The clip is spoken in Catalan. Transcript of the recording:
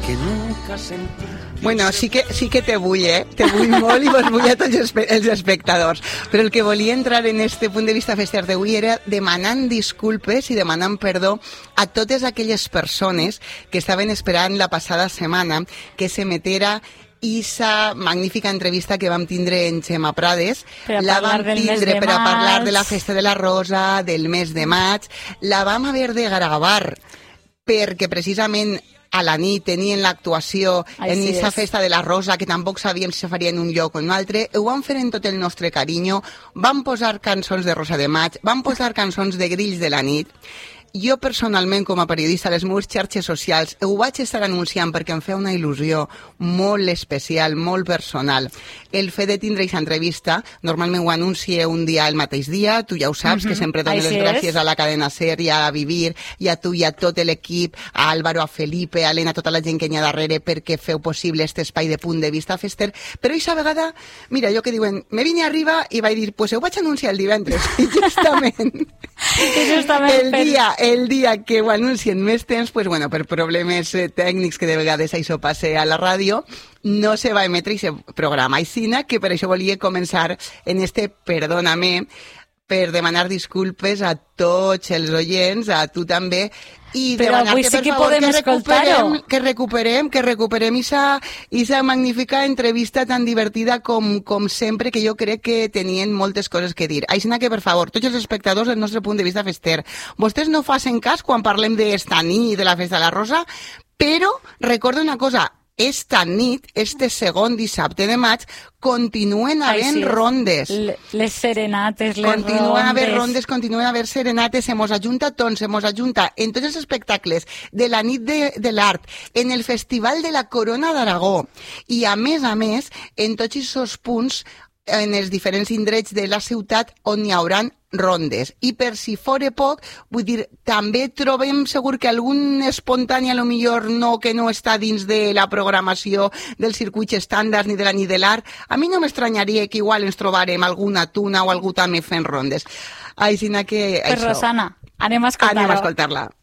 Bueno, sí que te vull, Te vull molt i vos vull a tots els espectadors. Però el que volia entrar en este punt de vista fester d'avui era demanant disculpes i demanant perdó a totes aquelles persones que estaven esperant la passada setmana que s'emetera esa magnífica entrevista que vam tindre en Xema Prades. La vam tindre per a parlar de la Festa de la Rosa, del mes de maig. La vam haver de gravar perquè precisament a la nit tenien l'actuació en aquesta Festa de la Rosa, que tampoc sabíem si se faria en un lloc o en un altre. Ho vam fer en tot el nostre carinyo, vam posar cançons de Rosa de Maig, vam posar cançons de Grills de la nit. Jo personalment, com a periodista, a les meves xarxes socials, ho vaig estar anunciant perquè em feia una il·lusió molt especial, molt personal. El fet de tindre aquesta entrevista, normalment ho anuncie un dia el mateix dia, tu ja ho saps, que sempre dono les gràcies a la cadena SER i a Vivir, i a tu i a tot l'equip, a Álvaro, a Felipe, a Elena, a tota la gent que hi ha darrere perquè feu possible aquest espai de punt de vista fester. Però aquesta vegada, mira, jo que diuen, me vine arriba i vaig dir, pues ho vaig anunciar el divendres. I justament el dia que ho anuncien més temps, pues bueno, per problemes tècnics que de vegades això passe a la ràdio, no se va emetre aquest programa. Aixina que per això volia començar en este Perdóname, per demanar disculpes a tots els oients, a tu també, i demanar-te, per favor, que recuperem esa magnífica entrevista tan divertida com sempre, que jo crec que tenien moltes coses que dir. Així que, per favor, tots els espectadors del nostre punt de vista fester, vostès no facin cas quan parlem d'esta nit de la Festa de la Rosa, però recorda una cosa, esta nit, este segon dissabte de maig, continuen havent rondes. Les serenates, les rondes. Continuen havent serenates, se mos ajunta tot, se mos ajunta en tots els espectacles de la nit de l'art, en el Festival de la Corona d'Aragó, i a més, en tots aquests punts, en els diferents indrets de la ciutat on hi hauran rondes. I per si fora poc, vull dir, també trobem segur que algun espontani, a lo millor que no està dins de la programació del circuit estàndard ni de la nit de l'art. A mi no m'estranyaria que igual ens trobarem alguna tuna o algú també fent rondes. Així que... Pues Rosana, anem a escoltar-la.